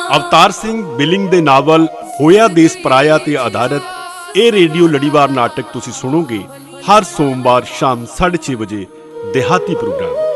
Avtar Singh billing ਦੇ novel ਹੋਇਆ ਦੇਸ ਪਰਾਇਆ ਤੇ ਆਧਾਰਿਤ ਇਹ ਰੇਡੀਓ ਲੜੀਵਾਰ ਨਾਟਕ ਤੁਸੀਂ ਸੁਣੋਗੇ ਹਰ ਸੋਮਵਾਰ ਸ਼ਾਮ 6:30 ਵਜੇ ਦਿਹਾਤੀ ਪ੍ਰੋਗਰਾਮ।